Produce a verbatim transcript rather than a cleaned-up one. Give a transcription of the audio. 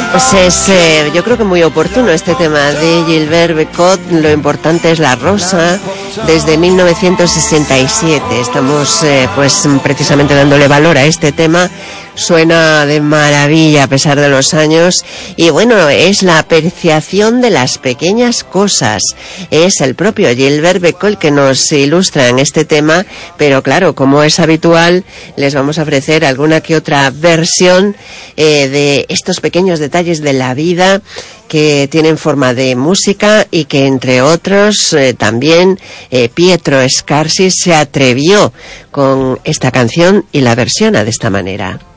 Pues es, eh, yo creo que muy oportuno este tema de Gilbert Bécaud. Lo importante es la rosa, desde mil novecientos sesenta y siete. Estamos, eh, pues, precisamente dándole valor a este tema. Suena de maravilla a pesar de los años y bueno, es la apreciación de las pequeñas cosas. Es el propio Gilbert Bécaud que nos ilustra en este tema, pero claro, como es habitual, les vamos a ofrecer alguna que otra versión eh, de estos pequeños detalles de la vida que tienen forma de música y que entre otros eh, también eh, Pietro Scarsi se atrevió con esta canción y la versiona de esta manera.